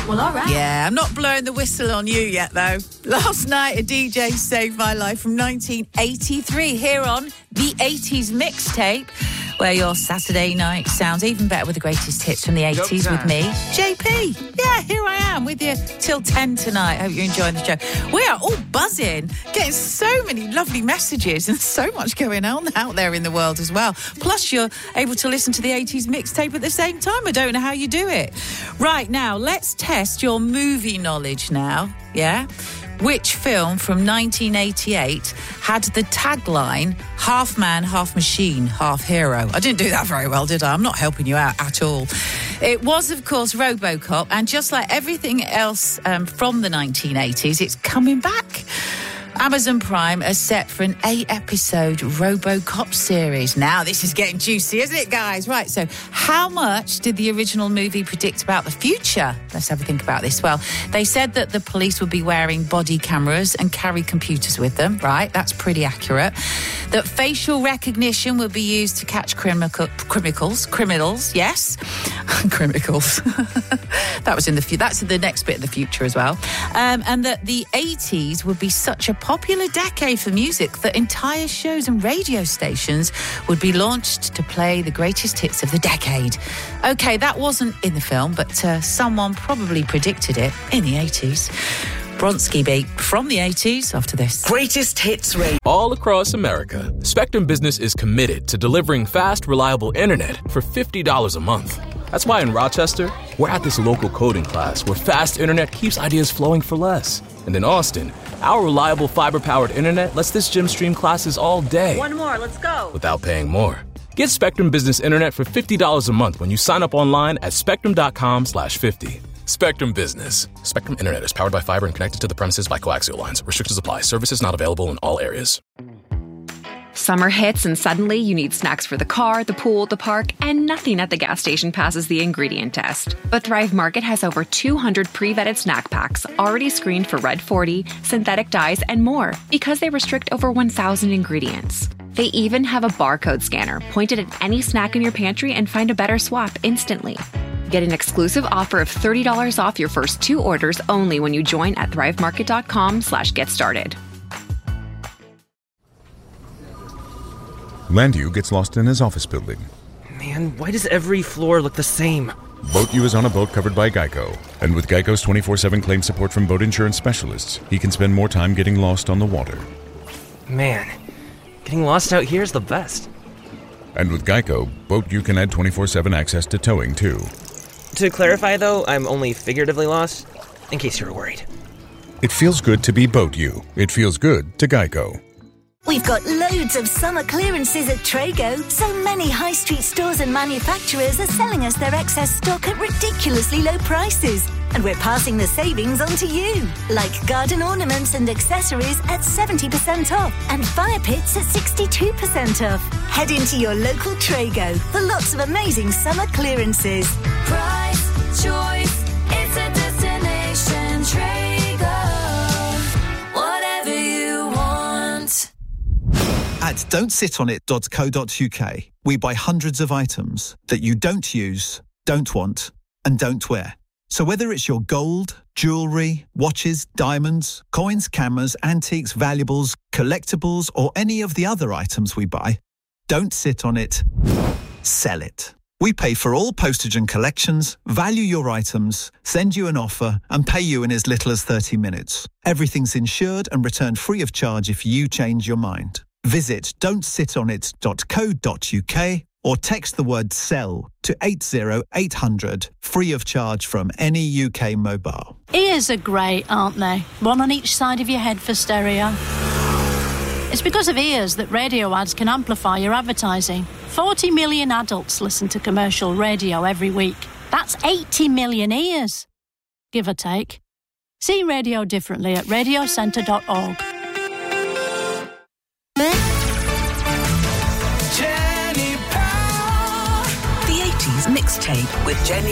Well, all right. Yeah, I'm not blowing the whistle on you yet, though. Last night, a DJ saved my life from 1983 here on the 80s Mixtape, where your Saturday night sounds even better with the greatest hits from the 80s with me, JP. Yeah, here I am with you till 10 tonight. Hope you're enjoying the show. We are all buzzing, getting so many lovely messages and so much going on out there in the world as well. Plus, you're able to listen to the 80s Mixtape at the same time. I don't know how you do it. Right, now, let's test your movie knowledge now, yeah? Which film from 1988 had the tagline, half man, half machine, half hero? I didn't do that very well, did I? I'm not helping you out at all. It was, of course, RoboCop, and just like everything else from the 1980s, it's coming back. Amazon Prime are set for an 8-episode RoboCop series. Now, this is getting juicy, isn't it, guys? Right, so how much did the original movie predict about the future? Let's have a think about this. Well, they said that the police would be wearing body cameras and carry computers with them, right? That's pretty accurate. That facial recognition would be used to catch criminals, yes. Criminals. That was in the future. That's the next bit of the future as well. And that the 80s would be such a popular decade for music that entire shows and radio stations would be launched to play the greatest hits of the decade. Okay, that wasn't in the film, but someone probably predicted it in the 80s. Bronski Beat from the 80s after this. Greatest Hits Radio. All across America, Spectrum Business is committed to delivering fast, reliable internet for $50 a month. That's why in Rochester, we're at this local coding class where fast internet keeps ideas flowing for less. And in Austin, our reliable fiber-powered internet lets this gym stream classes all day. One more, let's go. Without paying more. Get Spectrum Business Internet for $50 a month when you sign up online at spectrum.com/50. Spectrum Business. Spectrum Internet is powered by fiber and connected to the premises by coaxial lines. Restrictions apply. Services not available in all areas. Summer hits and suddenly you need snacks for the car, the pool, the park, and nothing at the gas station passes the ingredient test. But Thrive Market has over 200 pre-vetted snack packs already screened for Red 40, synthetic dyes, and more because they restrict over 1,000 ingredients. They even have a barcode scanner pointed at any snack in your pantry and find a better swap instantly. Get an exclusive offer of $30 off your first 2 orders only when you join at thrivemarket.com/get-started. Landu gets lost in his office building. Man, why does every floor look the same? BoatU is on a boat covered by Geico. And with Geico's 24/7 claim support from boat insurance specialists, he can spend more time getting lost on the water. Man, getting lost out here is the best. And with Geico, BoatU can add 24/7 access to towing, too. To clarify, though, I'm only figuratively lost, in case you were worried. It feels good to be BoatU. It feels good to Geico. We've got loads of summer clearances at Trago. So many high street stores and manufacturers are selling us their excess stock at ridiculously low prices. And we're passing the savings on to you. Like garden ornaments and accessories at 70% off and fire pits at 62% off. Head into your local Trago for lots of amazing summer clearances. Price, choice, it's a destination. Trago, whatever you want. At don'tsitonit.co.uk, we buy hundreds of items that you don't use, don't want, and don't wear. So whether it's your gold, jewellery, watches, diamonds, coins, cameras, antiques, valuables, collectibles, or any of the other items we buy, don't sit on it, sell it. We pay for all postage and collections, value your items, send you an offer, and pay you in as little as 30 minutes. Everything's insured and returned free of charge if you change your mind. Visit don'tsitonit.co.uk or text the word SELL to 80800, free of charge from any UK mobile. Ears are great, aren't they? One on each side of your head for stereo. It's because of ears that radio ads can amplify your advertising. 40 million adults listen to commercial radio every week. That's 80 million ears, give or take. See radio differently at radiocentre.org. The 80s Mixtape with Jenny